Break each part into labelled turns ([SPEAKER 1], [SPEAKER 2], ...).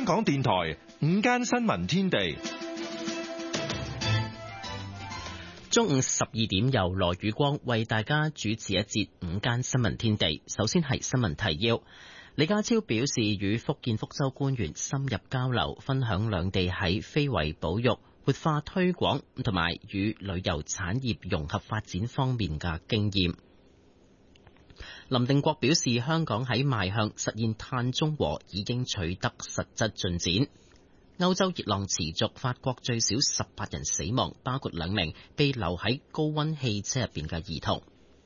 [SPEAKER 1] 港電台午間新聞天地，
[SPEAKER 2] 中午12點由羅宇光為大家主持一節午間新聞天地。首先係新聞提要。李家超表示與福建福州官員深入交流，分享兩地喺非遺保育、活化推廣同埋與旅遊產業融合發展方面嘅經驗。林定國表示，香港喺邁向實現碳中和已經取得實質進展。歐洲熱浪持續，法國最少18人死亡，包括2名被留喺高溫汽車入邊嘅兒童。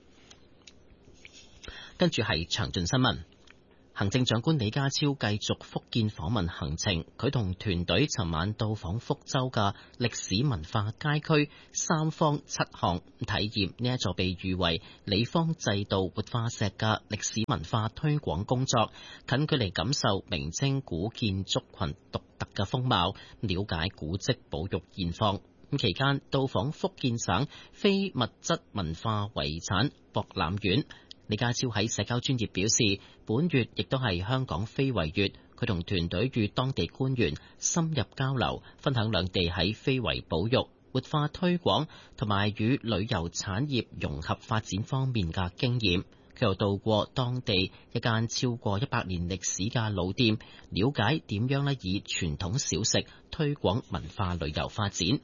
[SPEAKER 2] 跟住係詳盡新聞。行政長官李家超繼續福建訪問行程，佢同團隊尋晚到訪福州嘅歷史文化街區三坊七巷，體驗呢一座被譽為李方制度活化石嘅歷史文化推廣工作，近距離感受明清古建築群獨特嘅風貌，了解古蹟保育現況。期間到訪福建省非物質文化遺產博覽院。李家超喺社交專頁表示，本月亦都係香港非遺月，佢同團隊與當地官員深入交流，分享兩地喺非遺保育、活化推廣同埋與旅遊產業融合發展方面嘅經驗。佢又到過當地一間超過100年歷史嘅老店，了解點樣以傳統小食推廣文化旅遊發展。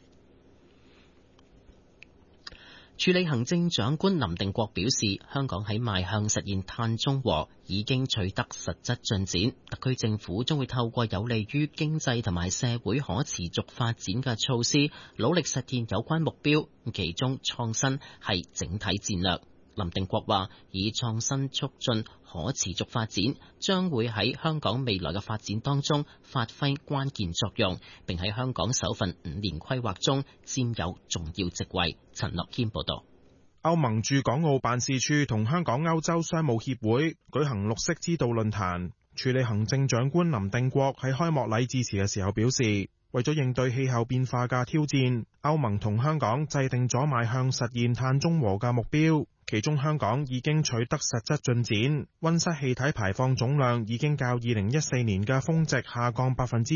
[SPEAKER 2] 署理行政長官林定國表示，香港喺邁向實現碳中和已經取得實質進展，特區政府將會透過有利於經濟同埋社會可持續發展嘅措施，努力實現有關目標，其中創新係整體戰略。林定國話，以創新促進可持續發展，將會喺香港未來嘅發展當中發揮關鍵作用，並喺香港首份5年規劃中佔有重要席位。陳樂謙報道。
[SPEAKER 3] 歐盟駐港澳辦事處同香港歐洲商務協會舉行綠色之道論壇，署理行政長官林定國喺開幕禮致辭嘅時候表示，為咗應對氣候變化嘅挑戰，歐盟同香港制定咗邁向實現碳中和嘅目標，其中香港已經取得實質進展，溫室氣體排放總量已經較2014年嘅峰值下降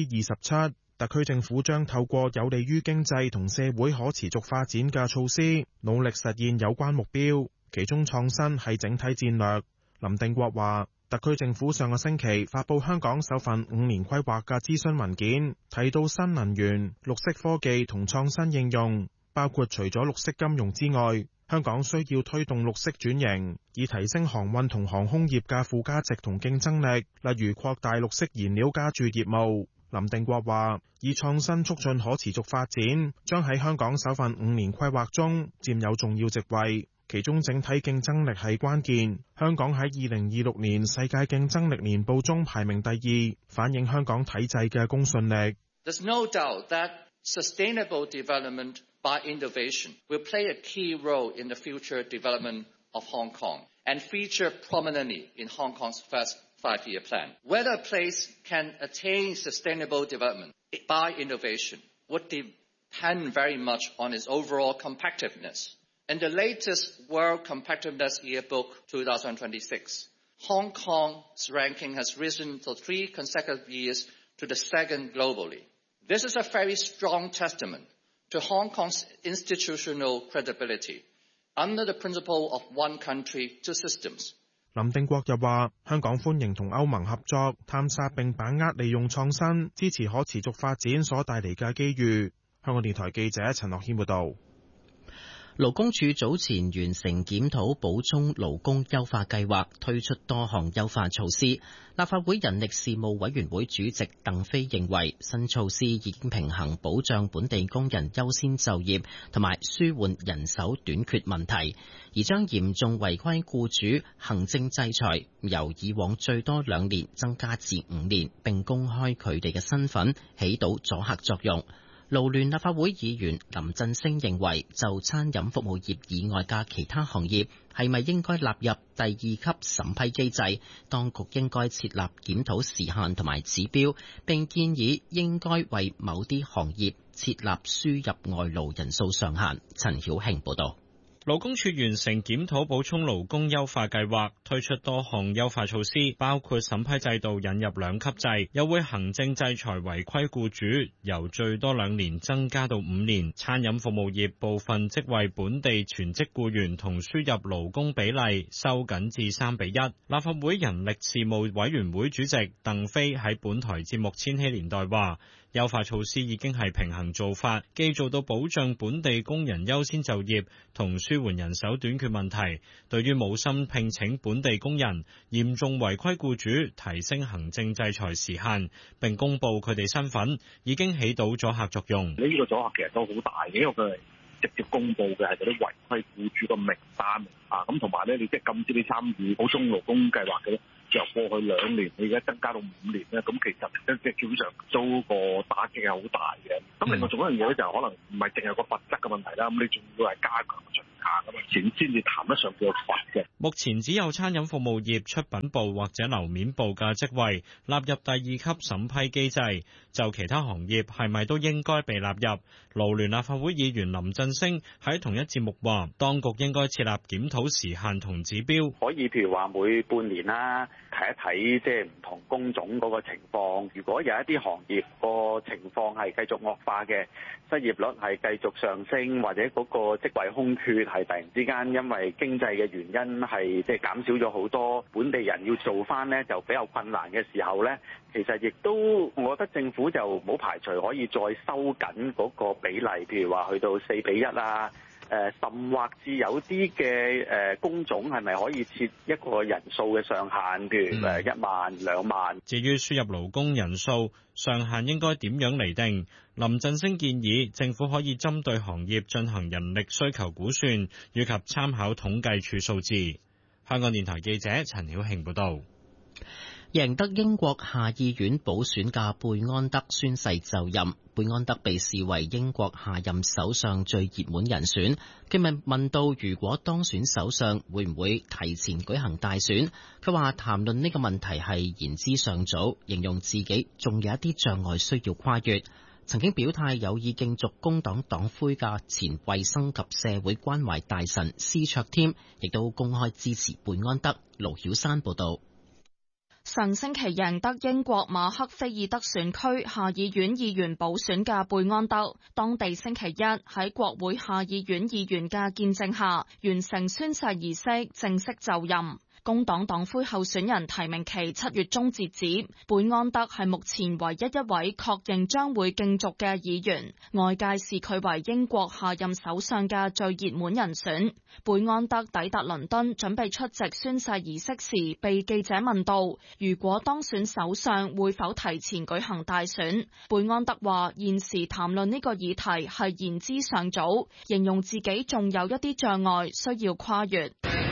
[SPEAKER 3] 27%。特區政府將透過有利於經濟同社會可持續發展嘅措施，努力實現有關目標，其中創新係整體戰略。林定國話，特區政府上個星期發布香港首份5年規劃嘅諮詢文件，提到新能源、綠色科技同創新應用，包括除咗綠色金融之外，香港需要推動綠色轉型，以提升航運同航空業嘅附加值同競爭力，例如擴大綠色燃料加注業務。林定國話，以創新促進可持續發展，將喺香港首份5年規劃中佔有重要席位，其中整體競爭力係關鍵。香港喺2026年世界競爭力年報中排名第2，反映香港體制嘅公信力。
[SPEAKER 4] There's no doubt that sustainable development by innovation will play a key role in the future development of Hong Kong and feature prominently in Hong Kong's first five-year plan. Whether a place can attain sustainable development by innovation would depend very much on its overall competitiveness. In the latest World Competitiveness Yearbook 2026, Hong Kong's ranking has risen for 3 consecutive years to the second globally. This is a very strong testament to Hong Kong's institutional credibility under the principle of one country, two systems.
[SPEAKER 3] 林定國又話，香港歡迎同歐盟合作，探索並把握利用創新，支持可持續發展所帶嚟嘅機遇。香港電台記者陳樂謙報道。
[SPEAKER 2] 勞工處早前完成檢討補充勞工優化計劃，推出多項優化措施。立法會人力事務委員會主席鄧飛認為，新措施已經平衡保障本地工人優先就業同埋舒緩人手短缺問題，而將嚴重違規僱主行政制裁由以往最多2年增加至5年，並公開佢哋嘅身份，起到阻嚇作用。勞聯立法會議員林振昇認為，就餐飲服務業以外嘅其他行業係咪應該納入第2級審批機制？當局應該設立檢討時限同埋指標，並建議應該為某啲行業設立輸入外勞人數上限。陳曉慶報導。
[SPEAKER 5] 勞工處完成檢討補充勞工優化計劃，推出多項優化措施，包括審批制度引入2級制，又會行政制裁違規僱主，由最多2年增加到5年。餐飲服務業部分職位本地全職僱員同輸入勞工比例收緊至3:1。立法會人力事務委員會主席鄧飛喺本台節目《千禧年代》話，優化措施已經係平衡做法，既做到保障本地工人優先就業同舒緩人手短缺問題，對於冇心聘請本地工人、嚴重違規僱主提升行政制裁時限，並公布佢哋身份，已經起到阻嚇作用。
[SPEAKER 6] 呢個阻嚇其實都好大嘅，因為佢係直接公布嘅係嗰啲違規僱主個名單啊，咁同埋咧，你即係禁止你參與補充勞工計劃嘅，由過去2年你而家增加到5年咧，咁其實即係基本上都個打擊係好大嘅。咁另外仲有一樣嘢咧，就可能唔係淨係個罰則嘅問題啦，咁你仲要係加強巡查咁啊，先至談得上叫罰嘅。
[SPEAKER 5] 目前只有餐飲服務業出品部或者樓面部嘅職位納入第2級審批機制，就其他行業係咪都應該被納入？勞聯立法會議員林振昇喺同一節目話，當局應該設立檢討時限同指標，
[SPEAKER 7] 可以譬如話每半年啦，睇一睇即係唔同工種嗰個情況。如果有一啲行業個情況係繼續惡化嘅，失業率係繼續上升，或者嗰個職位空缺係突然之間因為經濟嘅原因係即係減少咗好多，本地人要做翻呢就比較困難嘅時候呢，其實亦都我覺得政府就冇排除可以再收緊嗰個比例，譬如話去到4:1啊，甚或至有啲嘅工種係咪可以設一個人數嘅上限，譬如1萬、2萬。
[SPEAKER 5] 至於輸入勞工人數上限應該點樣釐定？林振昇建議政府可以針對行業進行人力需求估算，以及參考統計處數字。香港電台記者陳曉慶報導。
[SPEAKER 2] 贏得英國下議院補選嘅貝安德宣誓就任。貝安德被視為英國下任首相最熱門人選。佢問到如果當選首相會唔會提前舉行大選，佢話談論呢個問題係言之尚早，形容自己仲有一啲障礙需要跨越。曾經表態有意競逐工黨黨魁嘅前衛生及社會關懷大臣施卓添，亦都公開支持貝安德。盧曉山報道。
[SPEAKER 8] 上星期贏得英國馬克菲爾德選區下議院議員補選嘅貝安德，當地星期一喺國會下議院議員嘅見證下，完成宣誓儀式，正式就任。工黨黨魁候選人提名期7月中截止，貝安德係目前唯一一位確認將會競逐嘅議員，外界視佢為英國下任首相嘅最熱門人選。貝安德抵達倫敦準備出席宣誓儀式時，被記者問到如果當選首相會否提前舉行大選，貝安德話現時談論呢個議題係言之尚早，形容自己仲有一啲障礙需要跨越。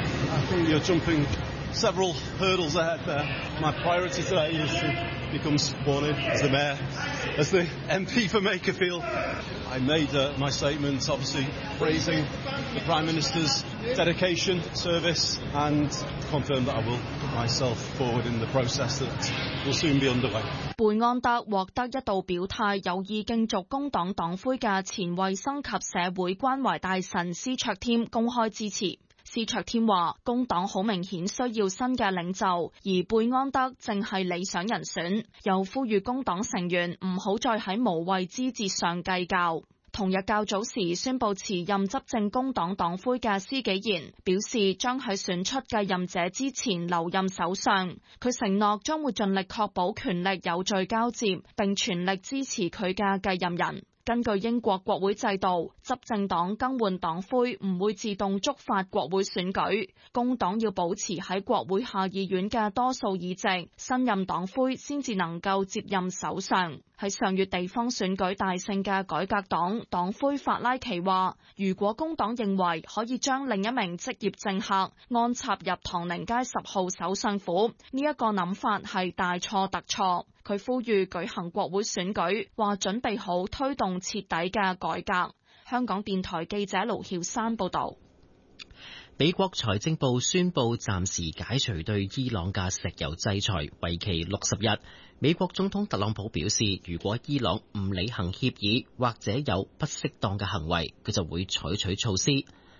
[SPEAKER 9] I think you're jumping several hurdles ahead there. My priority today is to become sworn in as the mayor, as the MP for Makerfield. I made my statement obviously praising the Prime Minister's dedication, service, and confirmed that I will put myself forward in the process that will soon be underway.
[SPEAKER 8] 貝安德獲得一度表態有意競逐工黨黨魁嘅前衛生及社會關懷大臣施卓添公開支持。施卓添話工黨好明顯需要新嘅領袖，而貝安德正係理想人選，又呼籲工黨成員唔好再喺無謂枝節上計較。同日較早時宣布辭任執政工黨黨魁嘅施紀賢表示將喺選出繼任者之前留任首相，佢承諾將會盡力確保權力有序交接，並全力支持佢嘅繼任人。根據英國國會制度，執政黨更換黨魁唔會自動觸發國會選舉，工黨要保持喺國會下議院嘅多數議席，新任黨魁先至能夠接任首相。喺上月地方選舉大勝嘅改革黨黨魁法拉奇話，如果工黨認為可以將另一名職業政客安插入唐寧街10號首相府，呢一個諗法係大錯特錯。佢呼籲舉行國會選舉，話準備好推動徹底嘅改革。香港電台記者盧曉山報導。
[SPEAKER 2] 美國財政部宣布暫時解除對伊朗嘅石油制裁，為期60日。美國總統特朗普表示，如果伊朗唔履行協議或者有不適當嘅行為，佢就會採取措施。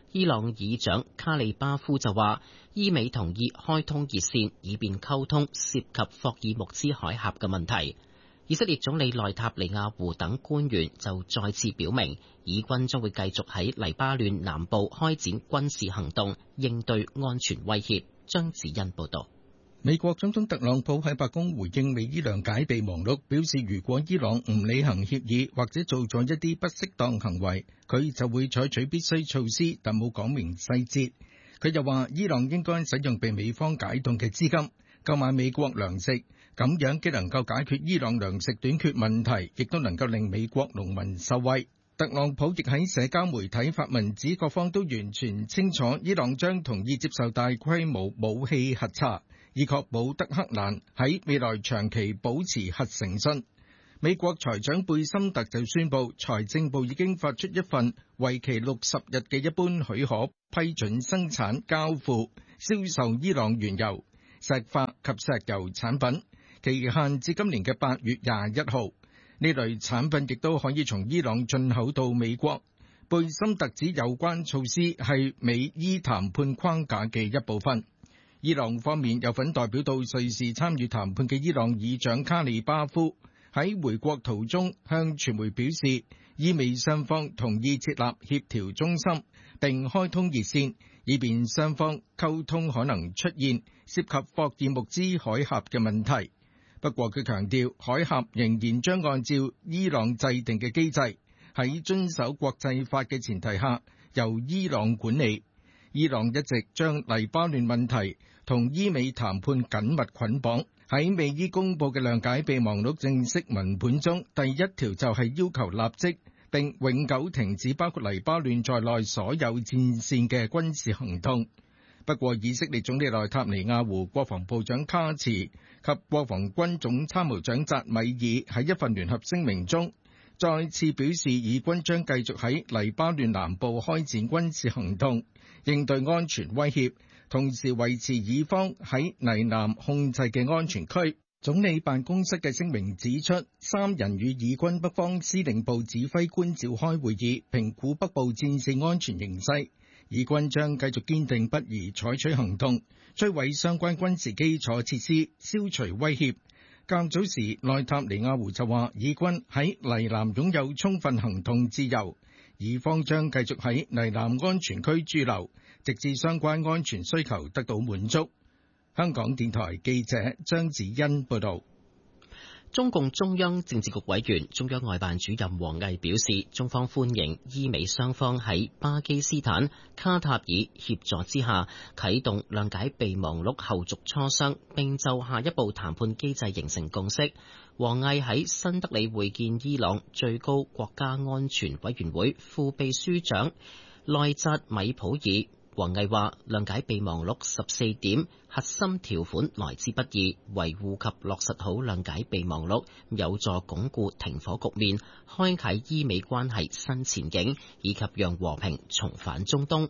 [SPEAKER 2] 伊朗議長卡利巴夫就話，伊美同意開通熱線，以便溝通涉及霍爾木茲海峽嘅問題。以色列總理內塔尼亞胡等官員就再次表明，以軍將會繼續喺黎巴嫩南部開展軍事行動，應對安全威脅。張子欣報道。
[SPEAKER 10] 美國總統特朗普喺白宮回應美伊良解備忘錄，表示如果伊朗唔履行協議或者做咗一啲不適當行為，佢就會採取必須措施，但冇講明細節。佢又話，伊朗應該使用被美方解凍嘅資金購買美國糧食，咁樣既能夠解決伊朗糧食短缺問題，亦都能夠令美國農民受惠。特朗普亦喺社交媒體發文指，各方都完全清楚伊朗將同意接受大規模武器核查，以確保德黑蘭喺未來長期保持核誠信。美國財長貝森特就宣布，財政部已經發出一份為期60日嘅一般許可，批准生產、交付、銷售伊朗原油、石化及石油產品，期限至今年嘅8月21號。呢類產品亦都可以從伊朗進口到美國。貝森特指有關措施係美伊談判框架嘅一部分。伊朗方面有份代表到瑞士參與談判嘅伊朗議長卡里巴夫喺回國途中向傳媒表示，伊美雙方同意設立協調中心並開通熱線，以便雙方溝通可能出現涉及霍爾木茲海峽嘅問題。不過佢強調，海峽仍然將按照伊朗制定嘅機制，喺遵守國際法嘅前提下，由伊朗管理。伊朗一直將黎巴嫩問題同伊美談判緊密捆綁。喺美伊公佈嘅諒解備忘錄正式文本中，第一條就係要求立即並永久停止包括黎巴嫩在內所有戰線嘅軍事行動。不過，以色列總理內塔尼亞胡、國防部長卡茨及國防軍總參謀長扎米爾喺一份聯合聲明中，再次表示以軍將繼續喺黎巴嫩南部開展軍事行動，應對安全威脅，同時維持以方喺黎南控制嘅安全區。總理辦公室嘅聲明指出，3人與以軍北方司令部指揮官召開會議，評估北部戰線安全形勢。以軍將繼續堅定不移採取行動，摧毀相關軍事基礎設施，消除威脅。較早時，內塔尼亞胡就話，以軍喺黎南擁有充分行動自由，以方將繼續喺黎南安全區駐留，直至相關安全需求得到滿足。香港電台記者張子欣報道。
[SPEAKER 2] 中共中央政治局委員、中央外辦主任王毅表示，中方歡迎伊美雙方喺巴基斯坦、卡塔爾協助之下啟動諒解備忘錄後續磋商，並就下一步談判機制形成共識。王毅喺新德里會見伊朗最高國家安全委員會副秘書長內扎米普爾。王毅話，諒解備忘錄14點核心條款來之不易，維護及落實好諒解備忘錄，有助鞏固停火局面，開啟伊美關係新前景，以及讓和平重返中東。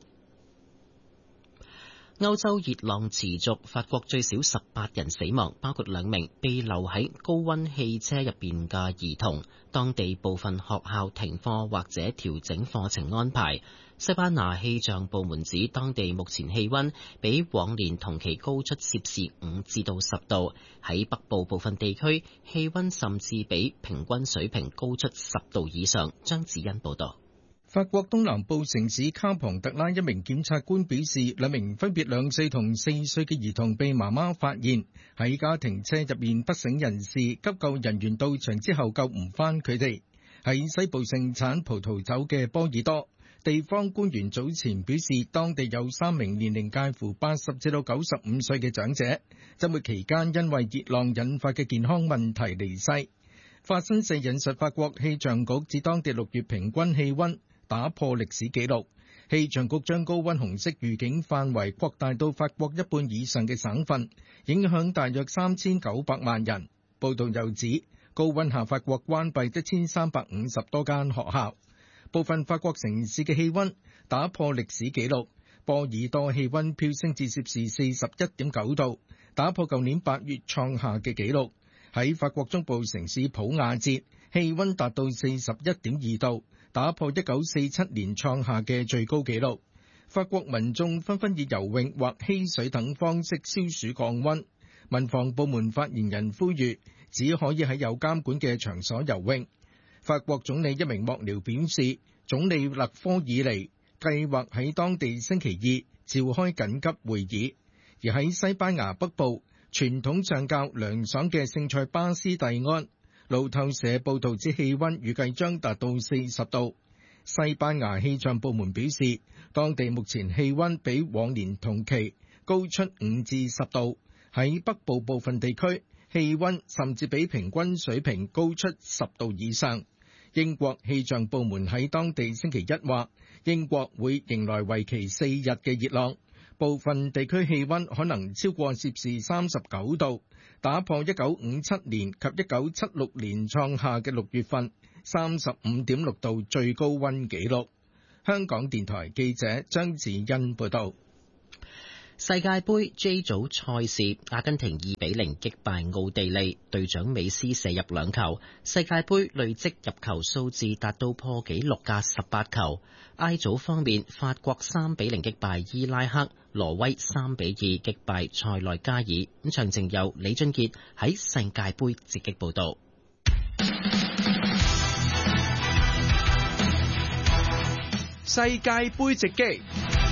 [SPEAKER 2] 歐洲熱浪持續，法國最少18人死亡，包括2名被留喺高溫汽車入邊嘅兒童。當地部分學校停課或者調整課程安排。西班牙氣象部門指，當地目前氣溫比往年同期高出攝氏5至到10度，喺北部部分地區氣溫甚至比平均水平高出10度以上。張子欣報道。
[SPEAKER 10] 法國東南部城市卡龐特拉一名檢察官表示，2名分別2歲同4歲嘅兒童被媽媽發現喺家庭車入面不省人事，急救人員到場之後救唔返佢哋。喺西部盛產葡萄酒嘅波爾多，地方官員早前表示，當地有3名年齡介乎80至到95歲嘅長者，週末期間因為熱浪引發嘅健康問題離世。法新社引述法國氣象局指，當地6月平均氣溫打破歷史紀錄。氣象局將高溫紅色預警範圍擴大到法國一半以上嘅省份，影響大約3900萬人。報道又指，高溫下法國關閉1350多間學校。部分法國城市嘅氣溫打破歷史紀錄，波爾多氣溫飆升至攝氏41.9度，打破舊年8月創下嘅紀錄。喺法國中部城市普瓦捷，氣溫達到41.2度，打破1947年創下嘅最高紀錄。 法國民眾紛紛以游泳或嬉水等方式消暑降溫。民防部門發言人呼籲，只可以喺有監管嘅場所游泳。法國總理一名幕僚表示，總理勒科爾尼計劃喺當地星期二召開緊急會議。而喺西班牙北部，傳統上較涼爽嘅聖塞巴斯蒂安，路透社報導指氣溫預計將達到40度。西班牙氣象部門表示，當地目前氣溫比往年同期高出5至10度，喺北部部分地區氣溫甚至比平均水平高出10度以上。英國氣象部門喺當地星期一話，英國會迎來為期4日嘅熱浪，部分地區氣溫可能超過攝氏39度，打破1957年及1976年創下嘅6月份35.6度最高溫紀錄。香港電台記者張子欣報道。
[SPEAKER 2] 世界盃 J 組賽事，阿根廷2-0擊敗奧地利，隊長美斯射入2球，世界盃累積入球數字達到破紀錄嘅18球。I 組方面，法國3-0擊敗伊拉克，挪威3-2擊敗塞內加爾。詳情由李俊傑喺世界盃直擊報道。
[SPEAKER 11] 世界盃直擊。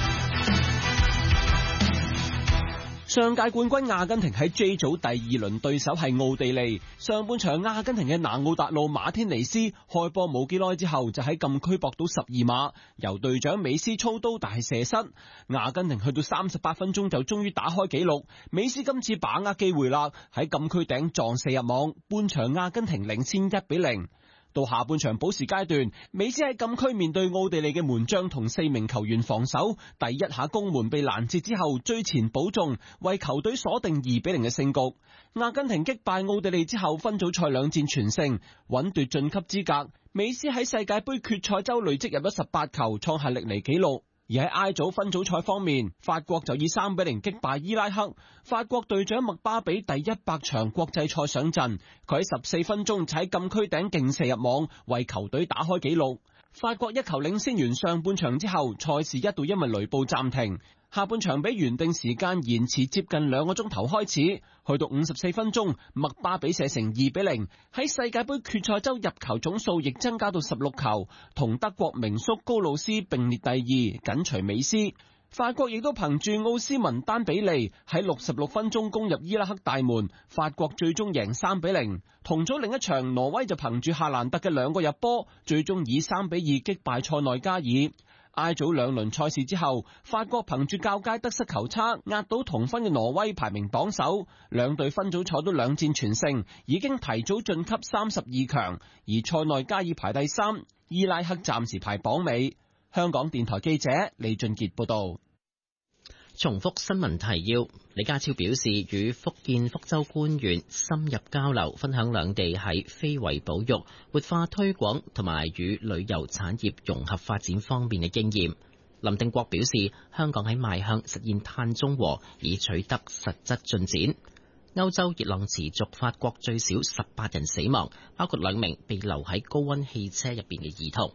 [SPEAKER 11] 上屆冠軍阿根廷喺 J 組第2輪對手係奧地利。上半場阿根廷嘅拿奧達路馬天尼斯開波冇幾耐之後就喺禁區搏到12碼，由隊長美斯操刀但係射失。阿根廷去到38分鐘就終於打開紀錄，美斯今次把握機會啦，喺禁區頂撞射入網，半場阿根廷領先1-0。到下半場補時階段，美斯喺禁區面對奧地利嘅門將同4名球員防守，第一下攻門被攔截之後追前補中，為球隊鎖定2-0嘅勝局。阿根廷擊敗奧地利之後，分組賽2戰全勝，穩奪晉級資格。美斯喺世界盃決賽周累積入咗18球，創下歷嚟紀錄。而喺 I 組分組賽方面，法國就以3-0擊敗伊拉克。法國隊長麥巴比第100場國際賽上陣，佢喺14分鐘喺禁區頂勁射入網，為球隊打開紀錄。法國1球領先完上半場之後，賽事一度因為雷暴暫停。下半場比原定時間延遲接近2個鐘頭開始，去到54分鐘，麥巴比射成2-0，喺世界盃決賽周入球總數亦增加到16球，同德國名宿高魯斯並列第2，緊隨美斯。法國亦都憑住奧斯文丹比利喺66分鐘攻入伊拉克大門，法國最終贏3-0。同組另一場，挪威就憑住夏蘭特嘅2個入波，最終以3-2擊敗塞內加爾。I 組2輪賽事之後，法國憑住較佳得失球差壓倒同分嘅挪威，排名榜首。兩隊分組賽都2戰全勝，已經提早晉級32強。而塞內加爾排第3，伊拉克暫時排榜尾。香港電台記者李俊傑報道。
[SPEAKER 2] 重複新聞提要，李家超表示與福建福州官員深入交流，分享兩地喺非遺保育、活化推廣同埋與旅遊產業融合發展方面嘅經驗。林定國表示，香港喺邁向實現碳中和已取得實質進展。歐洲熱浪持續，法國最少18人死亡，包括2名被留喺高溫汽車入邊嘅兒童。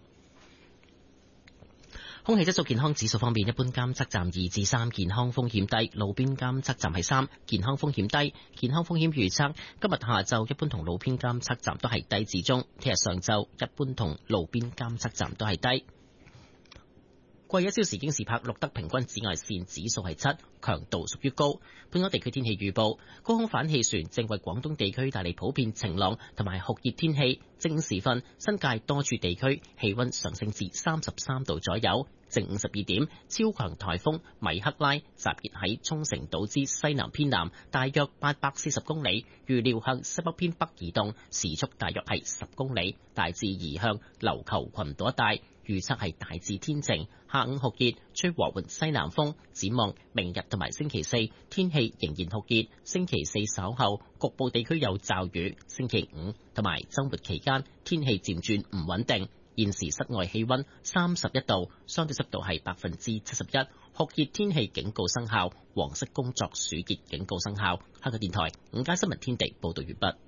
[SPEAKER 2] 空氣質素健康指數方面，一般監測站2至3，健康風險低；路邊監測站係3，健康風險低。健康風險預測今日下晝一般同路邊監測站都係低至中，聽日上晝一般同路邊監測站都係低。過去1小時京士柏錄得平均紫外線指數係7，強度屬於高。本港地區天氣預報，高空反氣旋正為廣東地區帶嚟普遍晴朗同埋酷熱天氣。正午時分，新界多處地區氣溫上升至33度左右。正午12點，超強颱風米克拉集結喺沖繩島之西南偏南，大約840公里，預料向西北偏北移動，時速大約係10公里，大致移向琉球群島一帶。預測係大致天晴，下午酷熱，吹和緩西南風。展望明日同埋星期4天氣仍然酷熱，星期4稍後局部地區有驟雨，星期5同埋週末期間天氣漸轉唔穩定。現時室外氣溫31度，相對濕度係71%，酷熱天氣警告生效，黃色工作暑熱警告生效。香港電台午間新聞天地報道完畢。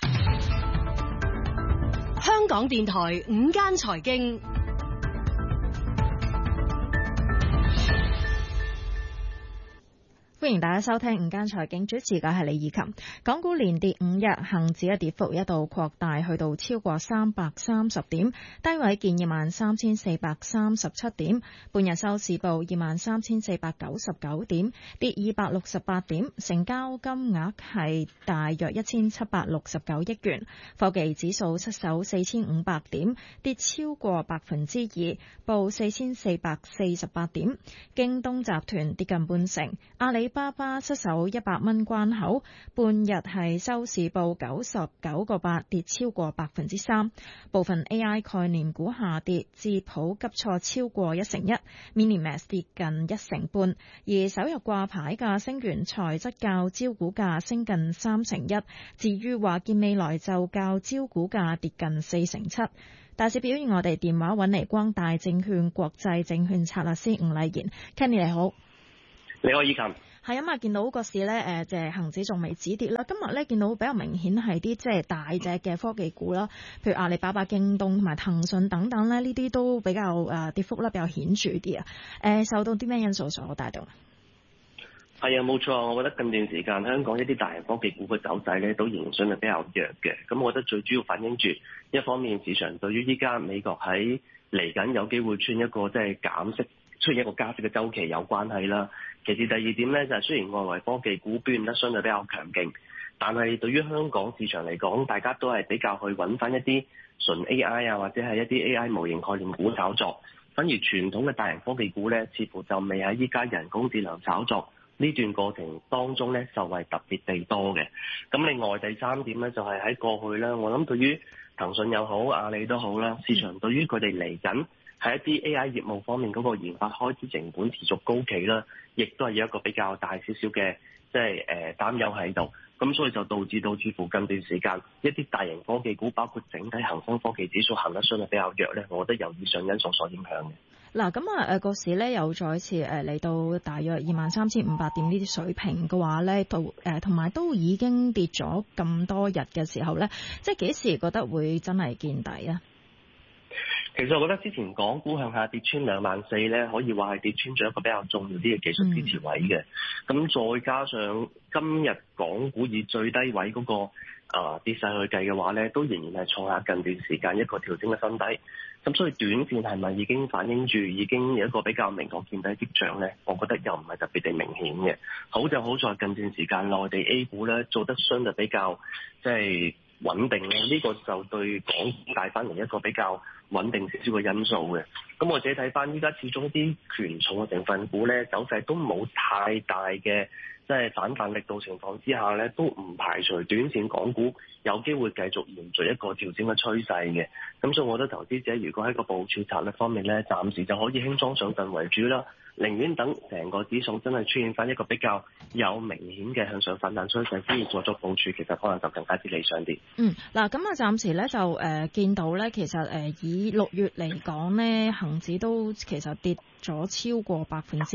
[SPEAKER 12] 香港電台午間財經。 歡迎大家收聽午間財經，主持嘅係李以琴。港股連跌5日，恒指嘅跌幅一度擴大，去到超過330點，低位見23,437點，半日收市報23,499點，跌268點，成交金額係大約1769億元。科技指數失守4500點，跌超過2%，報4448點。京東集團跌近半成，阿里巴巴失守100蚊關口，半日係收市報99個8，跌超過3%。部分 AI 概念股下跌，智譜急挫超過1%， Minimax 跌近1成半，而首日掛牌嘅星原材則較招股價升近3成1，至於華健未來就較招股價跌近4成7。大市表現，我哋電話揾嚟光大證券國際證券策略師吳麗賢 Kenny 你好。
[SPEAKER 13] 你好，以琴。
[SPEAKER 12] 係啊，見到個市咧，即係恒指仲未止跌啦。今日咧見到比較明顯係啲即係大隻嘅科技股啦，譬如阿里巴巴、京東同埋騰訊等等咧，呢啲都比較跌幅咧比較顯著啲啊。受到啲咩因素所帶動？
[SPEAKER 13] 係啊，冇錯，我覺得近段時間香港一啲大型科技股嘅走勢咧，都仍然相對比較弱嘅。咁我覺得最主要反映住一方面市場對於依家美國喺嚟緊有機會出現一個即係減息、出現一個加息嘅週期有關係啦。其次第二點咧就係雖然外圍科技股表現得相對比較強勁，但係對於香港市場嚟講，大家都係比較去揾翻一啲純 AI 啊，或者係一啲 AI 模型概念股炒作。反而傳統嘅大型科技股咧，似乎就未喺依家人工智能炒作呢段過程當中咧，受惠特別地多嘅。咁另外第三點咧，就係喺過去咧，我諗對於騰訊又好、阿里都好啦，市場對於佢哋嚟緊喺一啲 AI 業務方面嗰個研發開支成本持續高企啦，亦都係有一個比較大少少嘅即係擔憂喺度。咁所以就導致到似乎近段時間一啲大型科技股，包括整體恒生科技指數行得相對比較弱咧，我覺得由以上因素所影響嘅。
[SPEAKER 12] 嗱，咁個市咧又再次嚟到大約23,500點呢啲水平嘅話咧，同埋都已經跌咗咁多日嘅時候咧，即係幾時覺得會真係見底啊？
[SPEAKER 13] 其實我覺得之前港股向下跌穿24,000咧，可以話係跌穿咗一個比較重要啲嘅技術支持位嘅。咁再加上今日港股以最低位嗰個跌勢去計嘅話咧，都仍然係創下近段時間一個調整嘅新低。咁所以短線係咪已經反映住已經有一個比較明確見底跡象咧？我覺得又唔係特別地明顯嘅。好就好在近段時間內地 A 股咧做得相對比較即係穩定咧，呢個就對港股帶翻嚟一個比較穩定少少嘅因素嘅。咁我自己睇翻依家始終啲權重嘅成分股咧走勢都冇太大嘅即係反彈力度情況之下咧，都唔排除短線港股有機會繼續延續一個調整嘅趨勢嘅。咁所以我覺得投資者如果喺個部署策略方面咧，暫時就可以輕裝上陣為主啦。寧願等成個指數真係出現翻一個比較有明顯嘅向上反彈趨勢，先至再作部署，其實可能就更加之理想啲。
[SPEAKER 12] 嗱，咁啊，暫時咧就見到咧，其實以6月嚟講咧，恒指都其實跌咗超過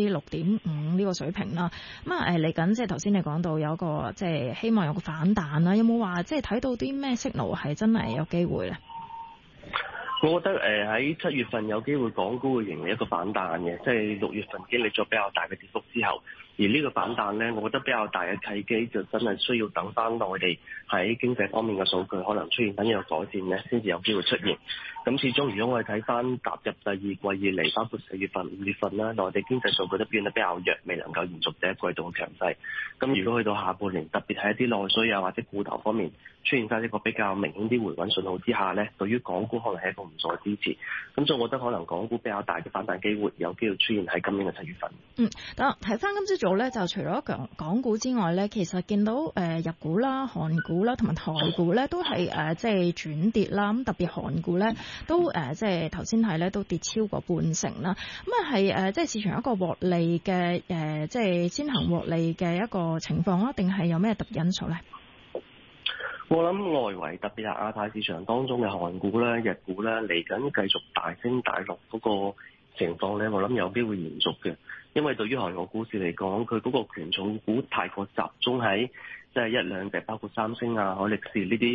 [SPEAKER 12] 6.5%呢個水平啦。咁啊嚟緊即係頭先你講到有個即係希望有個反彈啦，有冇話即係睇到啲咩signal係真係有機會咧？
[SPEAKER 13] 我覺得喺7月份有機會港股會迎嚟一個反彈嘅，即係6月份經歷咗比較大嘅跌幅之後，而呢個反彈呢，我覺得比較大嘅契機就真係需要等翻內地喺經濟方面嘅數據可能出現緊一個改善呢，先至有機會出現。咁始終如果我哋睇翻踏入第二季以嚟，包括4月份、5月份啦，內地經濟數據都變得比較弱，未能夠延續第一季度嘅強勢。咁如果去到下半年，特別係一啲內需啊或者股頭方面出現翻一個比較明顯啲回穩信號之下呢，對於港股可能係一個唔錯嘅支持。咁所以我覺得可能港股比較大嘅反彈機會有機會出現喺今年嘅7月份。
[SPEAKER 12] 睇翻今朝早咧，就除咗港股之外咧，其實見到日股啦、韓股啦同埋台股咧都係即係轉跌啦。咁特別韓股咧都即係頭先睇咧都跌超過半成啦。咁啊係即係市場一個獲利嘅即係先行獲利嘅一個情況啊，定係有咩特別因素咧？
[SPEAKER 13] 我諗外圍特別係亞太市場當中嘅韓股啦、日股啦，嚟緊繼續大升大落嗰個情況咧，我諗有機會延續嘅。因為對於韓國股市嚟講，佢嗰個權重股太過集中喺即係1兩隻，包括三星啊、海力士呢啲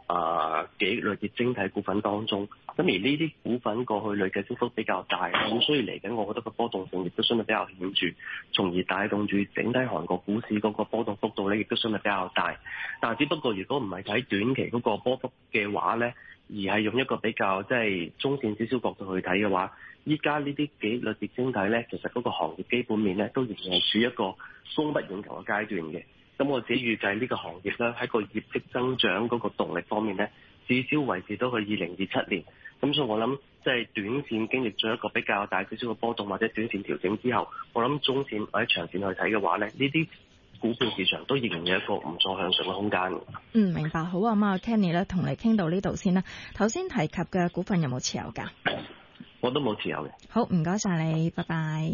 [SPEAKER 13] 幾類別晶體股份當中。咁而呢啲股份過去累計升幅比較大，咁所以嚟緊，我覺得個波動性亦都相對比較顯著，從而帶動住整體韓國股市嗰個波動幅度咧，亦都相對比較大。但係只不過如果唔係睇短期嗰個波幅嘅話咧，而係用一個比較即係中線少少角度去睇嘅話，依家呢啲幾類別晶體咧，其實嗰個行業基本面咧都仍然係處於一個供不應求嘅階段嘅。咁我自己預計呢個行業咧喺個業績增長嗰個動力方面咧，至少維持到去2027年。咁所以我諗，即係短線經歷咗一個比較大少少嘅波動或者短線調整之後，我諗中線或者長線去睇嘅話咧，呢啲股票市場都仍然有一個唔錯向上嘅空間嘅。
[SPEAKER 12] 明白。好啊，咁啊 Kenny 咧同你傾到呢度先啦。頭先提及嘅股份有冇持有㗎？
[SPEAKER 13] 我都冇持有嘅。
[SPEAKER 12] 好，唔該晒你，拜拜。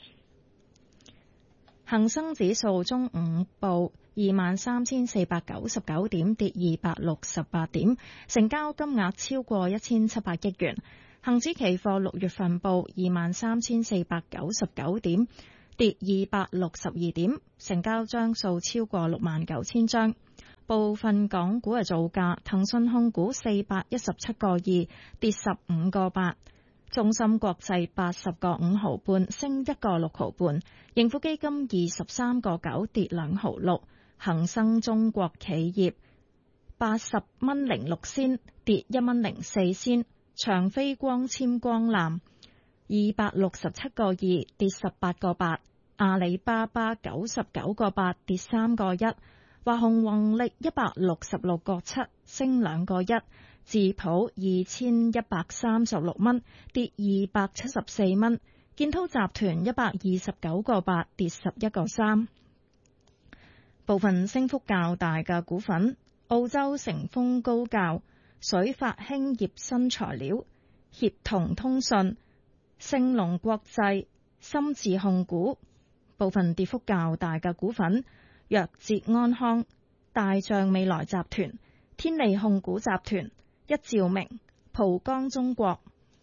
[SPEAKER 12] 恒生指數中午報23,499點，跌268點，成交金額超過1700億元。恒指期貨6月份報23,499點，跌262點，成交張數超過69000張。部分港股嘅造價，騰訊控股417個2，跌15個8。中芯國際80個5毫半，升1個6毫半；盈富基金23個9，跌2毫6；恒生中國企業80蚊06仙，跌1蚊04仙；長飛光纖光纜267個2，跌18個8；阿里巴巴99個8，跌3個1；華虹宏力166個7，升2個1。智普2136蚊，跌274蚊；建滔集團129個8，跌11個3。部分升幅較大嘅股份：澳洲成峰高教、水發興業新材料、協同通訊、盛隆國際、深智控股。部分跌幅較大嘅股份：藥捷安康、大象未來集團、天利控股集團、一照明、浦江中國。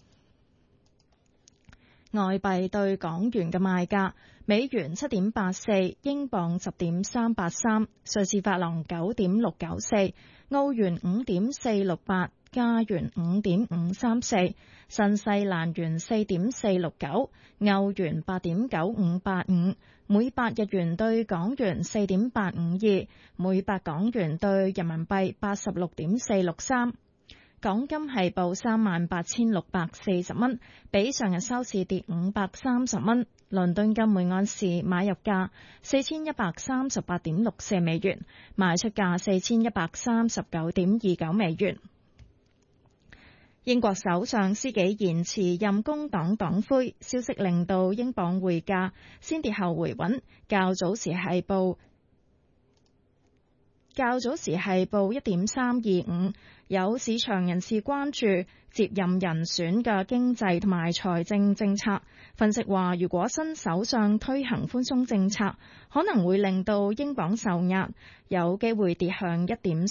[SPEAKER 12] 外幣對港元嘅賣價：美元7.84，英鎊10.383，瑞士法郎9.694，澳元5.468，加元5.534，新西蘭元4.469，歐元8.9585，每百日元對港元4.852，每百港元對人民幣86.463。港金係報38,640蚊，比上日收市跌530蚊。倫敦金每盎司買入價4138.64美元，賣出價4139.29美元。英國首相施紀賢辭任工黨黨魁，消息令到英鎊匯價先跌後回穩，較早時係報 1.325， 有市場人士關注接任人選嘅經濟同埋財政政策。分析話，如果新首相推行寬鬆政策，可能會令到英鎊受壓，有機會跌向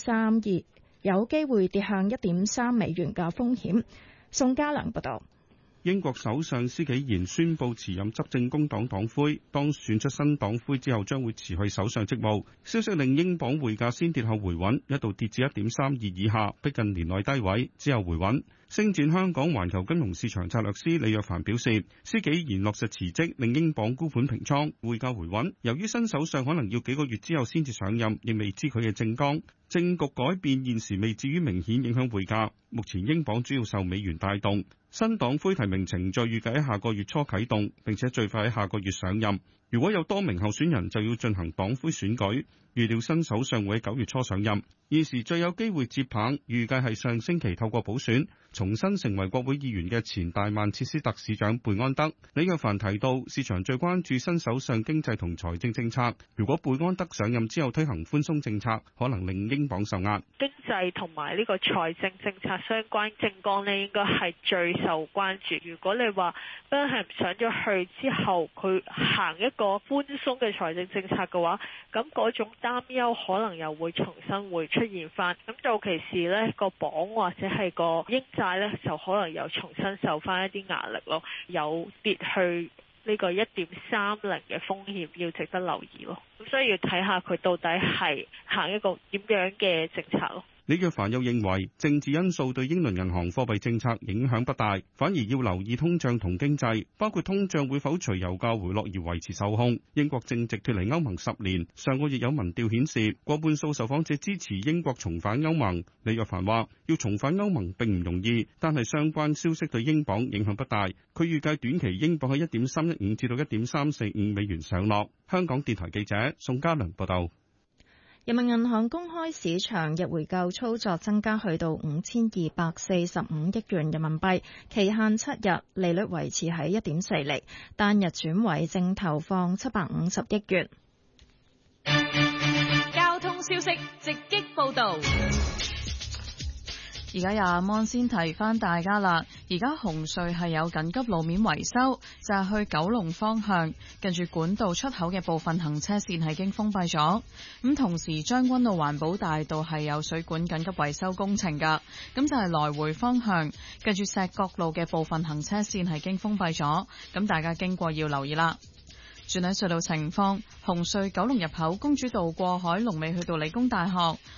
[SPEAKER 12] 1.3 美元嘅風險。宋家良報道。
[SPEAKER 14] 英國首相施紀賢宣布辭任執政工黨黨魁，當選出新黨魁之後將會辭去首相職務。消息令英鎊匯價先跌後回穩，一度跌至 1.32 以下，逼近年內低位，之後回穩。星展香港環球金融市場策略師李若凡表示，施紀賢落實辭職，令英鎊沽盤平倉，匯價回穩。由於新首相可能要幾個月之後先至上任，亦未知佢嘅政綱。政局改變現時未至於明顯影響匯價，目前英鎊主要受美元帶動。新黨魁提名程序預計喺下個月初啟動，並且最快喺下個月上任。如果有多名候選人，就要進行黨魁選舉。預料新首相會喺9月初上任。現時最有機會接棒，預計係上星期透過補選重新成為國會議員嘅前大曼徹斯特市長貝安德。李若凡提到，市場最關注新首相經濟同財政政策。如果貝安德上任之後推行寬鬆政策，可能令英鎊受壓。
[SPEAKER 15] 經濟同埋呢個財政政策相關政綱呢，應該係最受關注。如果你話真係上咗去之後，佢行一個寬鬆嘅財政政策嘅話，咁嗰種擔憂可能又會重新會出現翻。咁到其時呢個鎊或者係個英債呢，就可能又重新受翻一啲壓力咯，有跌去呢個 1.30 嘅風險要值得留意咯。咁所以要睇下佢到底係行一個點樣嘅政策咯。
[SPEAKER 14] 李若凡又認為政治因素對英倫銀行貨幣政策影響不大，反而要留意通脹同經濟，包括通脹會否隨油價回落而維持受控。英國正值脫離歐盟10年，上個月有民調顯示過半數受訪者支持英國重返歐盟。李若凡話要重返歐盟並唔容易，但係相關消息對英鎊影響不大。佢預計短期英鎊喺1.315至到1.345美元上落。香港電台記者宋家良報道。
[SPEAKER 12] 人民銀行公開市場逆回購操作增加去到5245億元人民幣，期限7日，利率維持喺1.4厘，單日轉為淨投放750億元。
[SPEAKER 16] 交通消息直擊報道。而家由阿芒先提翻大家啦，而家紅隧係有緊急路面維修，就係去九龍方向，近住管道出口嘅部分行車線係已經封閉咗。咁同時將軍澳環保大道係有水管緊急維修工程噶，咁就係來回方向，近住石角路嘅部分行車線係已經封閉咗，咁大家經過要留意啦。轉喺隧道情況，紅隧九龍入口公主道過海龍尾去到理工大學，